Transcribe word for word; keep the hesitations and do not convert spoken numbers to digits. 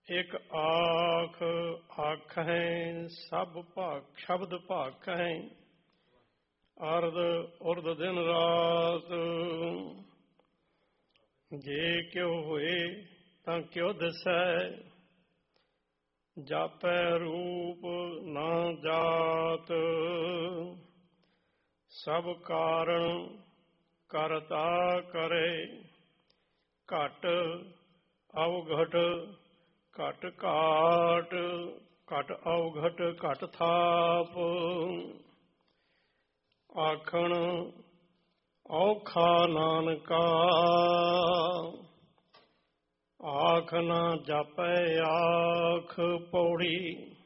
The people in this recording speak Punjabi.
ਇੱਕ ਆਖ ਆਖੈ ਸਭ ਭਾਖ ਸ਼ਬਦ ਭਾਖੈ ਅਰਧ ਉਰਧ ਦਿਨ ਰਾਤ। ਜੇ ਕਿਉ ਹੋਏ ਤਾਂ ਕਿਉ ਦਿਸੈ ਜਾਪੈ ਰੂਪ ਨਾ ਜਾਤ। ਸਭ ਕਾਰਨ ਕਰਤਾ ਕਰੇ ਘਟ ਅਵਘਟ ਘਟ ਘਾਟ ਘਟ ਅਵਘਟ ਘਟ ਥਾਪ। ਆਖਣ ਔਖਾ ਨਾਨਕਾ ਆਖ ਨਾ ਜਾਪੈ ਆਖ ਪੌੜੀ।